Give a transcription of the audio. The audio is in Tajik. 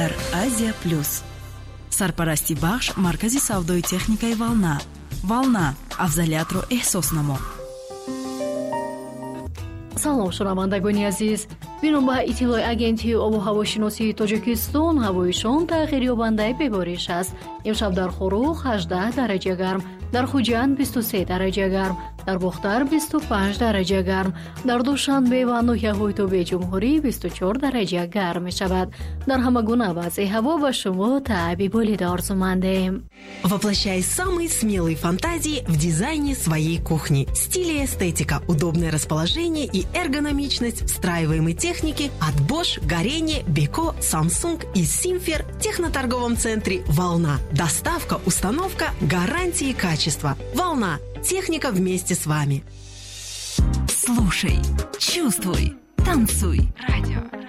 дар Азия Плюс. Сарпарасти бахш маркази савдои техникаи Волна. Волна, афзалиятро эҳсос намо. салом шунавандагони азиз, бинон ба иттилои агентии обу ҳавошиносии Тоҷикистон, ҳавоишон тағйир ёбандаи бебориш аст. имшаб дар Хурух 18 дараҷа гарм, дар Хуҷанд 23 дараҷа гарм, дар Бухтар 25 дараҷа гарм, дар Душанбе ва ноҳияҳои Тобе ҷумҳурӣ 24 дараҷа гарм мешавад. Дар ҳама гуна вазъи ҳаво ба шумо таъбиболида орзумандем. Воплощай самые смелые фантазии в дизайне своей кухни. Стиль и эстетика, удобное расположение и эргономичность встраиваемой техники от Bosch, Горение, Beko, Samsung и Simfer в техноторговом центре «Волна». Доставка, установка, гарантии и качество. «Волна». Техника вместе с вами. Слушай, чувствуй, танцуй. Радио